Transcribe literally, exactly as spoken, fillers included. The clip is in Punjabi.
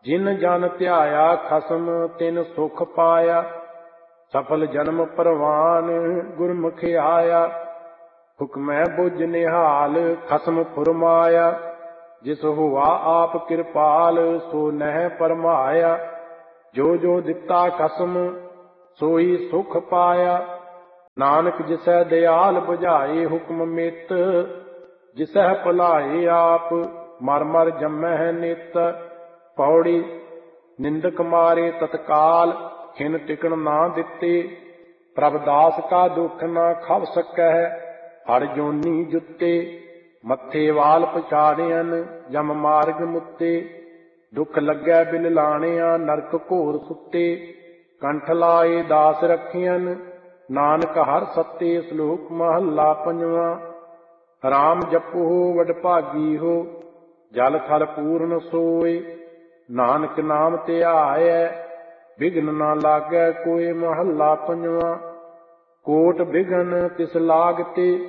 ਜਿਨ ਜਨ ਧਿਆਇਆ ਖਸਮ ਤਿਨ ਸੁਖ ਪਾਇਆ। ਸਫਲ ਜਨਮ ਪਰਵਾਨ ਗੁਰਮੁਖ ਆਇਆ। ਹੁਕਮੈ ਬੁਝ ਨਿਹਾਲ ਖਸਮ ਫੁਰਮਾਇਆ। ਜਿਸ ਹੁਆ ਆਪ ਕਿਰਪਾਲ ਸੋ ਨਹਿ ਪਰਮਾਇਆ। ਜੋ ਜੋ ਦਿੱਤਾ ਖਸਮ ਸੋਈ ਸੁਖ ਪਾਇਆ। ਨਾਨਕ ਜਿਸੈ ਦਿਆਲ ਬੁਝਾਏ ਹੁਕਮ ਮਿਤ। ਜਿਸੈ ਭੁਲਾਏ ਆਪ ਮਰ ਮਰ ਜੰਮਹਿ ਨਿਤ। ਪੌੜੀ ਨਿੰਦਕ ਮਾਰੇ ਤਤਕਾਲ ਖਿਨ ਟਿਕਣ ਨਾ ਦਿੱਤੇ। ਪ੍ਰਭ ਦਾਸ ਕਾ ਦੁੱਖ ਨਾ ਖਵ ਸਕੈ ਹਰ ਜੋਨੀ ਜੁੱਤੇ। ਮੱਥੇ ਵਾਲ ਪਛਾੜਿਆਨ ਜਮ ਮਾਰਗ ਮੁੱਤੇ। ਦੁੱਖ ਲੱਗੈ ਬਿਨ ਲਾਣਿਆ ਨਰਕ ਘੋਰ ਸੁੱਤੇ। ਕੰਠ ਲਾਏ ਦਾਸ ਰੱਖਿਆਨ ਨਾਨਕ ਹਰ ਸੱਤੇ। ਸ਼ਲੋਕ ਮਹੱਲਾ ਪੰਜਵਾਂ। ਰਾਮ ਜਪੋ ਵਡਭਾਗੀ ਹੋ ਜਲ ਥਲ ਪੂਰਨ ਸੋਏ। ਨਾਨਕ ਨਾਮ ਧਿਆਇਐ ਬਿਘਨ ਨਾ ਲਾਗੈ ਕੋਇ। ਮਹੱਲਾ ਪੰਜਵਾਂ। ਕੋਟ ਬਿਘਨ ਤਿਸ ਲਾਗਤੇ